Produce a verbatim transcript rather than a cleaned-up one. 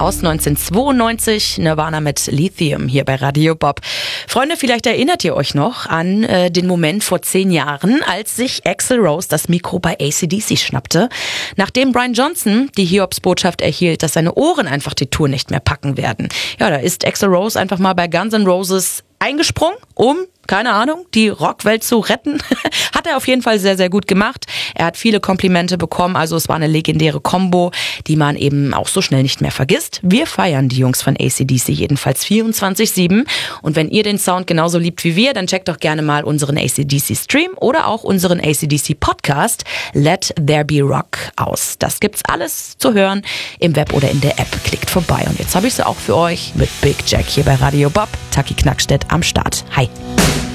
aus neunzehnhundertzweiundneunzig. Nirvana mit Lithium hier bei Radio Bob. Freunde, vielleicht erinnert ihr euch noch an äh, den Moment vor zehn Jahren, als sich Axl Rose das Mikro bei A C D C schnappte. Nachdem Brian Johnson die Hiobsbotschaft erhielt, dass seine Ohren einfach die Tour nicht mehr packen werden. Ja, da ist Axl Rose einfach mal bei Guns N' Roses eingesprungen, um, keine Ahnung, die Rockwelt zu retten. Hat er auf jeden Fall sehr, sehr gut gemacht. Er hat viele Komplimente bekommen, also es war eine legendäre Kombo, die man eben auch so schnell nicht mehr vergisst. Wir feiern die Jungs von A C D C jedenfalls vierundzwanzig sieben. Und wenn ihr den Sound genauso liebt wie wir, dann checkt doch gerne mal unseren A C D C Stream oder auch unseren A C D C Podcast Let There Be Rock aus. Das gibt's alles zu hören im Web oder in der App. Klickt vorbei. Und jetzt habe ich sie auch für euch mit Big Jack hier bei Radio Bob. Taki Knackstedt am Start. Hi.